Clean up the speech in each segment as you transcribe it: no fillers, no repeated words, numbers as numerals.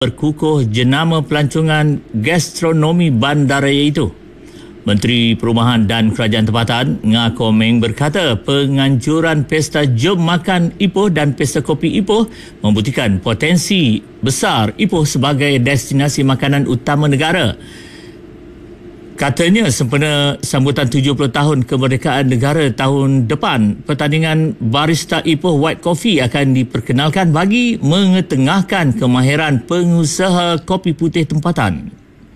berkukuh jenama pelancongan gastronomi bandaraya itu. Menteri Perumahan dan Kerajaan Tempatan Ngah Komeng berkata penganjuran pesta Jom Makan Ipoh dan pesta Kopi Ipoh membuktikan potensi besar Ipoh sebagai destinasi makanan utama negara. Katanya sempena sambutan 70 tahun kemerdekaan negara tahun depan, pertandingan Barista Ipoh White Coffee akan diperkenalkan bagi mengetengahkan kemahiran pengusaha kopi putih tempatan.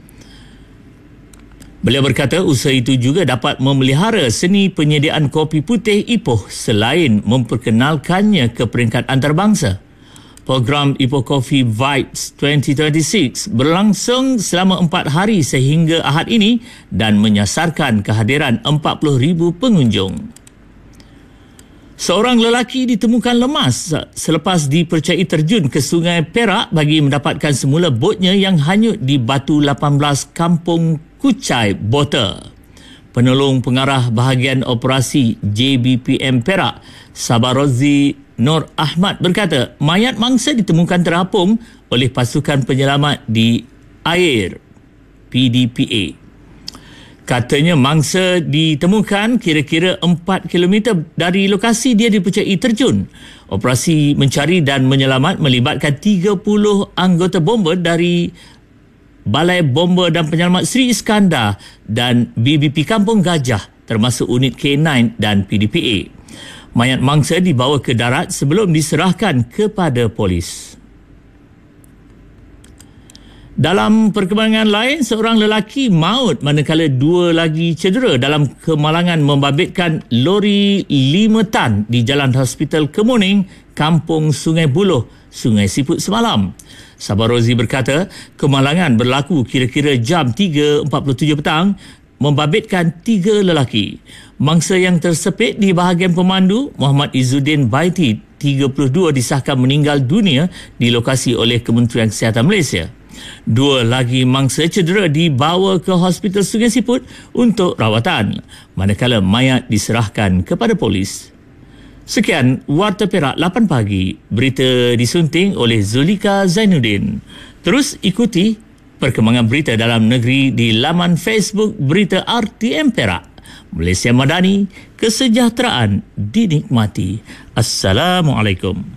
Beliau berkata usaha itu juga dapat memelihara seni penyediaan kopi putih Ipoh selain memperkenalkannya ke peringkat antarabangsa. Program Ipoh Coffee Vibes 2026 berlangsung selama 4 hari sehingga Ahad ini dan menyasarkan kehadiran 40,000 pengunjung. Seorang lelaki ditemukan lemas selepas dipercayai terjun ke Sungai Perak bagi mendapatkan semula botnya yang hanyut di Batu 18 Kampung Kuchai, Bota. Penolong pengarah bahagian operasi JBPM Perak, Sabarozi Nur Ahmad berkata mayat mangsa ditemukan terapung oleh pasukan penyelamat di air PDPA. Katanya mangsa ditemukan kira-kira 4 km dari lokasi dia dipercayai terjun. Operasi mencari dan menyelamat melibatkan 30 anggota bomber dari Balai Bomber dan Penyelamat Sri Iskandar dan BBP Kampung Gajah termasuk unit K9 dan PDPA. Mayat mangsa dibawa ke darat sebelum diserahkan kepada polis. Dalam perkembangan lain, seorang lelaki maut manakala 2 lagi cedera dalam kemalangan membabitkan lori 5 tan di Jalan Hospital Kemuning, Kampung Sungai Buloh, Sungai Siput semalam. Sabarozi berkata, kemalangan berlaku kira-kira jam 3.47 petang membabitkan 3 lelaki. Mangsa yang tersepit di bahagian pemandu, Muhammad Izzuddin Baiti, 32, disahkan meninggal dunia di lokasi oleh Kementerian Kesihatan Malaysia. 2 lagi mangsa cedera dibawa ke Hospital Sungai Siput untuk rawatan, manakala mayat diserahkan kepada polis. Sekian Warta Perak 8 pagi. Berita disunting oleh Zulika Zainuddin. Terus ikuti perkembangan berita dalam negeri di laman Facebook Berita RTM Perak. Malaysia Madani, kesejahteraan dinikmati. Assalamualaikum.